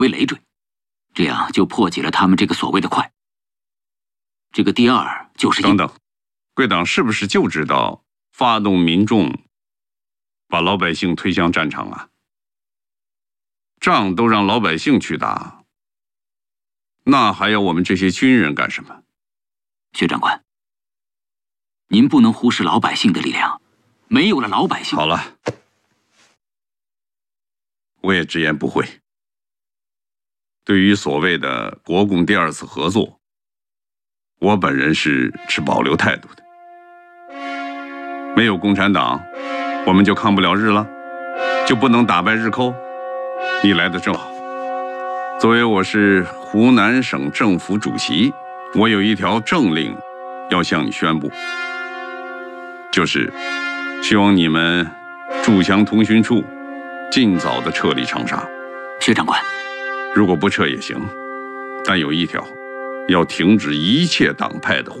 为累赘，这样就破解了他们这个所谓的快。这个第二就是等等，贵党是不是就知道发动民众把老百姓推向战场啊？仗都让老百姓去打，那还要我们这些军人干什么？ 薛长官，您不能忽视老百姓的力量，没有了老百姓…… 好了，我也直言不讳。对于所谓的国共第二次合作，我本人是持保留态度的。没有共产党，我们就抗不了日了，就不能打败日寇。你来的正好。作为我是湖南省政府主席，我有一条政令要向你宣布，就是希望你们驻湘通讯处尽早的撤离长沙。 薛长官， 如果不撤也行，但有一条，要停止一切党派的